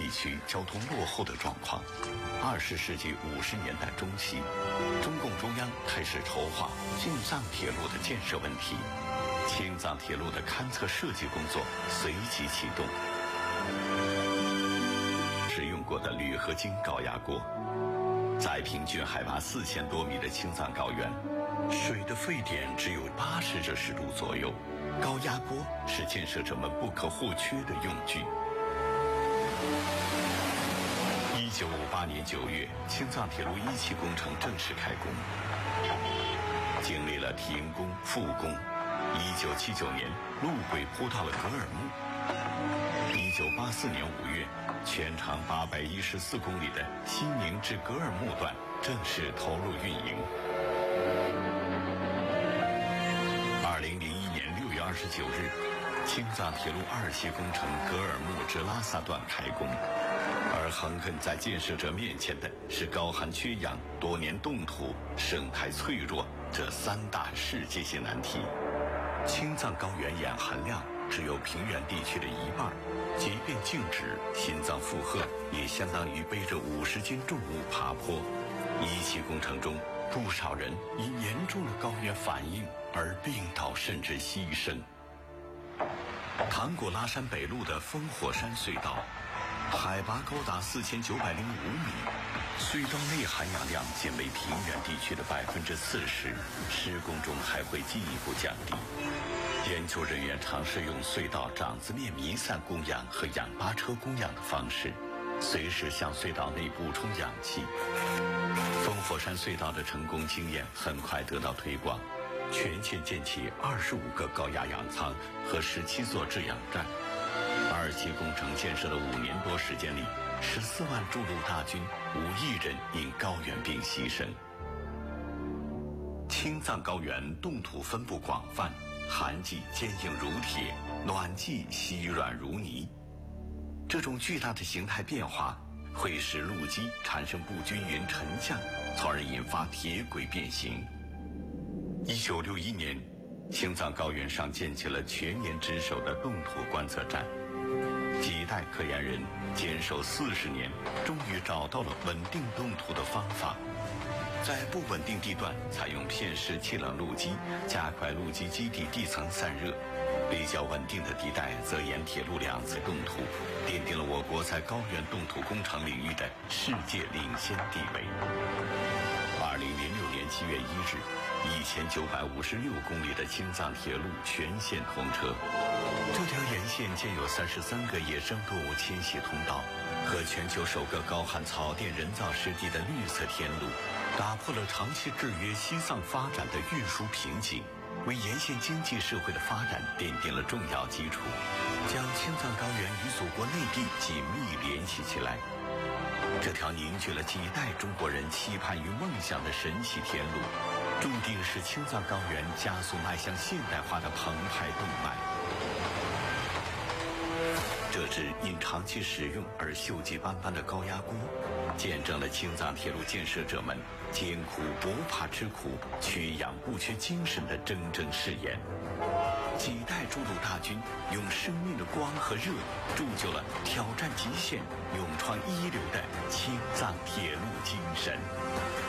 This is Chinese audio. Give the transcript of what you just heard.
地区交通落后的状况。20世纪50年代中期，中共中央开始筹划京藏铁路的建设问题，青藏铁路的勘测设计工作随即启动。使用过的铝合金高压锅，在平均海拔4000多米的青藏高原，水的沸点只有80摄氏度左右，高压锅是建设者们不可或缺的用具。1958年9月，青藏铁路1期工程正式开工，经历了停工、复工。1979年，路轨铺到了格尔木。1984年5月，全长814公里的西宁至格尔木段正式投入运营。2001年6月29日，青藏铁路2期工程格尔木至拉萨段开工。而横亘在建设者面前的是高寒缺氧、多年冻土、生态脆弱这3大世界性难题。青藏高原氧含量只有平原地区的1半，即便静止，心脏负荷也相当于背着50斤重物爬坡。1期工程中，不少人因严重的高原反应而病倒甚至牺牲。唐古拉山北路的烽火山隧道，海拔高达4905米，隧道内含氧量仅为平原地区的40%，施工中还会进一步降低。研究人员尝试用隧道掌子面弥散供氧和氧巴车供氧的方式，随时向隧道内补充氧气。烽火山隧道的成功经验很快得到推广，全线建起25个高压氧舱和17座制氧站。2期工程建设的5年多时间里，14万筑路大军无一人因高原病牺牲。青藏高原冻土分布广泛，寒季坚硬如铁，暖季稀软如泥。这种巨大的形态变化会使路基产生不均匀沉降，从而引发铁轨变形。1961年，青藏高原上建起了全年值守的冻土观测站。几代科研人坚守40年，终于找到了稳定冻土的方法。在不稳定地段采用片式气冷路基，加快路基基底地层散热；比较稳定的地带则沿铁路2次冻土，奠定了我国在高原冻土工程领域的世界领先地位。2006年7月1日，1956公里的青藏铁路全线通车。这条沿线建有33个野生动物迁徙通道和全球首个高寒草甸人造湿地的绿色天路，打破了长期制约西藏发展的运输瓶颈，为沿线经济社会的发展奠定了重要基础，将青藏高原与祖国内地紧密联系起来。这条凝聚了几代中国人期盼与梦想的神奇天路，注定是青藏高原加速迈向现代化的澎湃动脉。这支因长期使用而锈迹斑斑的高压锅，见证了青藏铁路建设者们艰苦不怕吃苦、缺氧不缺精神的铮铮誓言。几代筑路大军用生命的光和热，铸就了挑战极限、勇创一流的青藏铁路精神。